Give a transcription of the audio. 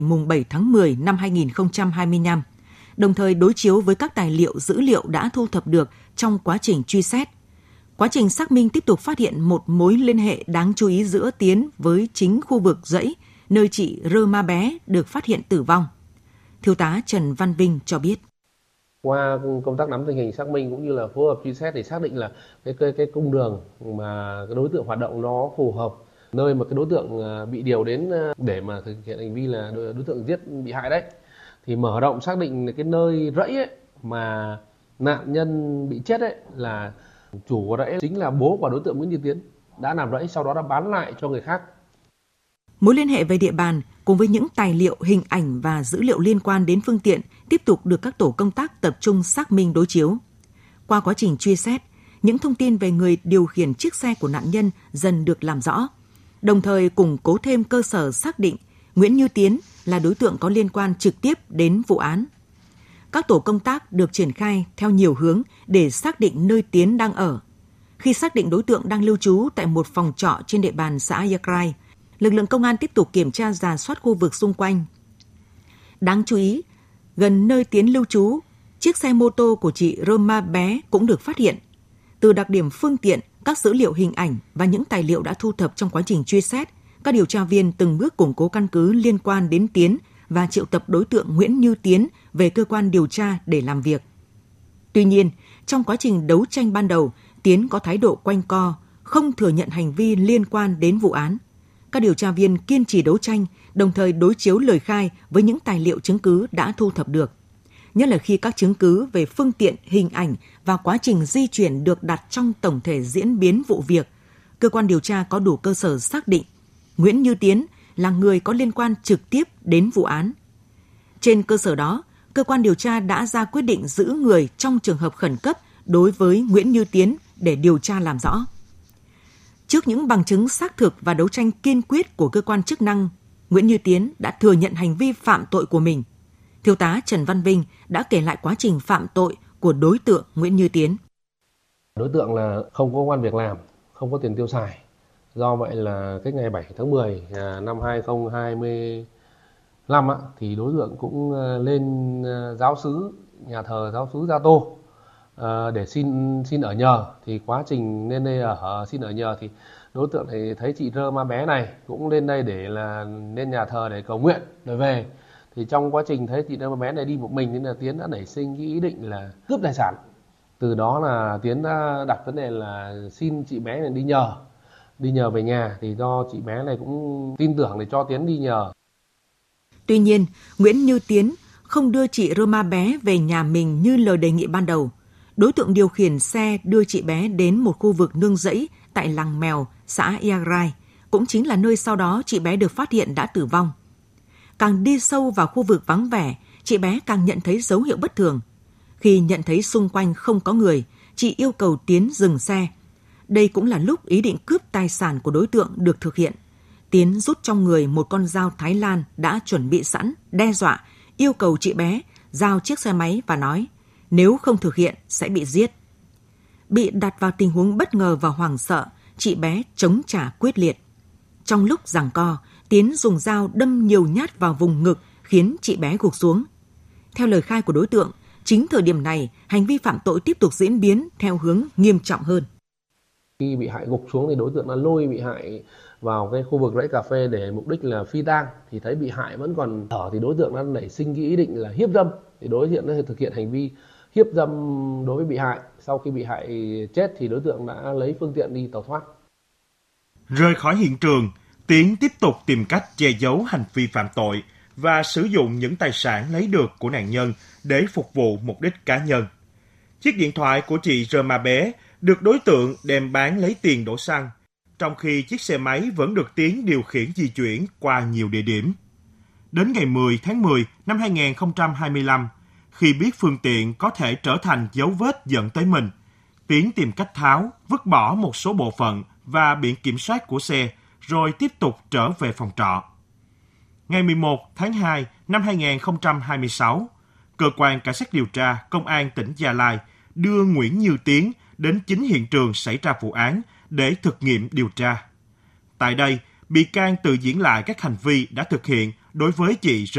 mùng 7 tháng 10 năm 2025, đồng thời đối chiếu với các tài liệu dữ liệu đã thu thập được trong quá trình truy xét. Quá trình xác minh tiếp tục phát hiện một mối liên hệ đáng chú ý giữa Tiến với chính khu vực rẫy nơi chị Rơ Ma Bé được phát hiện tử vong. Thiếu tá Trần Văn Vinh cho biết. Qua công tác nắm tình hình xác minh cũng như là phối hợp truy xét thì xác định là cái cung đường mà cái đối tượng hoạt động nó phù hợp, nơi mà cái đối tượng bị điều đến để mà thực hiện hành vi là đối tượng giết bị hại đấy, thì mở rộng xác định cái nơi rẫy ấy mà nạn nhân bị chết ấy là chủ của rẫy chính là bố của đối tượng Nguyễn Như Tiến, đã làm rẫy sau đó đã bán lại cho người khác. Mối liên hệ về địa bàn cùng với những tài liệu, hình ảnh và dữ liệu liên quan đến phương tiện tiếp tục được các tổ công tác tập trung xác minh đối chiếu. Qua quá trình truy xét, những thông tin về người điều khiển chiếc xe của nạn nhân dần được làm rõ, đồng thời củng cố thêm cơ sở xác định Nguyễn Như Tiến là đối tượng có liên quan trực tiếp đến vụ án. Các tổ công tác được triển khai theo nhiều hướng để xác định nơi Tiến đang ở. Khi xác định đối tượng đang lưu trú tại một phòng trọ trên địa bàn xã Yagrai, lực lượng công an tiếp tục kiểm tra rà soát khu vực xung quanh. Đáng chú ý, gần nơi Tiến lưu trú, chiếc xe mô tô của chị Rơ Ma Bé cũng được phát hiện. Từ đặc điểm phương tiện, các dữ liệu hình ảnh và những tài liệu đã thu thập trong quá trình truy xét, các điều tra viên từng bước củng cố căn cứ liên quan đến Tiến và triệu tập đối tượng Nguyễn Như Tiến về cơ quan điều tra để làm việc. Tuy nhiên, trong quá trình đấu tranh ban đầu, Tiến có thái độ quanh co, không thừa nhận hành vi liên quan đến vụ án. Các điều tra viên kiên trì đấu tranh, đồng thời đối chiếu lời khai với những tài liệu chứng cứ đã thu thập được. Nhất là khi các chứng cứ về phương tiện, hình ảnh và quá trình di chuyển được đặt trong tổng thể diễn biến vụ việc, cơ quan điều tra có đủ cơ sở xác định Nguyễn Như Tiến là người có liên quan trực tiếp đến vụ án. Trên cơ sở đó, cơ quan điều tra đã ra quyết định giữ người trong trường hợp khẩn cấp đối với Nguyễn Như Tiến để điều tra làm rõ. Trước những bằng chứng xác thực và đấu tranh kiên quyết của cơ quan chức năng, Nguyễn Như Tiến đã thừa nhận hành vi phạm tội của mình. Thiếu tá Trần Văn Vinh đã kể lại quá trình phạm tội của đối tượng Nguyễn Như Tiến. Đối tượng là không có công ăn việc làm, không có tiền tiêu xài. Do vậy là cái ngày 7 tháng 10 năm 2025 thì đối tượng cũng lên giáo xứ, nhà thờ giáo xứ Gia Tô để xin ở nhờ. Thì quá trình lên đây xin ở nhờ thì đối tượng thì thấy chị Rơ Ma Bé này cũng lên đây để là lên nhà thờ để cầu nguyện rồi về. Thì trong quá trình thấy chị Rơ Ma Bé này đi một mình nên là Tiến đã nảy sinh cái ý định là cướp tài sản. Từ đó là Tiến đã đặt vấn đề là xin chị bé này đi nhờ về nhà, thì do chị bé này cũng tin tưởng để cho Tiến đi nhờ. Tuy nhiên, Nguyễn Như Tiến không đưa chị Rơ Ma Bé về nhà mình như lời đề nghị ban đầu. Đối tượng điều khiển xe đưa chị bé đến một khu vực nương rẫy tại Làng Mèo, xã Yagrai, cũng chính là nơi sau đó chị bé được phát hiện đã tử vong. Càng đi sâu vào khu vực vắng vẻ, chị bé càng nhận thấy dấu hiệu bất thường. Khi nhận thấy xung quanh không có người, chị yêu cầu Tiến dừng xe. Đây cũng là lúc ý định cướp tài sản của đối tượng được thực hiện. Tiến rút trong người một con dao Thái Lan đã chuẩn bị sẵn, đe dọa, yêu cầu chị bé giao chiếc xe máy và nói nếu không thực hiện sẽ bị giết. Bị đặt vào tình huống bất ngờ và hoảng sợ, chị bé chống trả quyết liệt. Trong lúc giằng co, Tiến dùng dao đâm nhiều nhát vào vùng ngực khiến chị bé gục xuống. Theo lời khai của đối tượng, chính thời điểm này, hành vi phạm tội tiếp tục diễn biến theo hướng nghiêm trọng hơn. Khi bị hại gục xuống thì đối tượng đã lôi bị hại vào cái khu vực rẫy cà phê để mục đích là phi tang. Thì thấy bị hại vẫn còn thở thì đối tượng đã nảy sinh cái ý định là hiếp dâm. Thì đối tượng đã thực hiện hành vi hiếp dâm đối với bị hại. Sau khi bị hại chết thì đối tượng đã lấy phương tiện đi tẩu thoát. Rời khỏi hiện trường, Tiến tiếp tục tìm cách che giấu hành vi phạm tội và sử dụng những tài sản lấy được của nạn nhân để phục vụ mục đích cá nhân. Chiếc điện thoại của chị Rơ Ma Bé được đối tượng đem bán lấy tiền đổ xăng, trong khi chiếc xe máy vẫn được Tiến điều khiển di chuyển qua nhiều địa điểm. Đến ngày 10 tháng 10 năm 2025, khi biết phương tiện có thể trở thành dấu vết dẫn tới mình, Tiến tìm cách tháo, vứt bỏ một số bộ phận và biển kiểm soát của xe, rồi tiếp tục trở về phòng trọ. Ngày 11 tháng 2 năm 2026, Cơ quan Cảnh sát điều tra Công an tỉnh Gia Lai đưa Nguyễn Như Tiến đến chính hiện trường xảy ra vụ án để thực nghiệm điều tra. Tại đây, bị can tự diễn lại các hành vi đã thực hiện đối với chị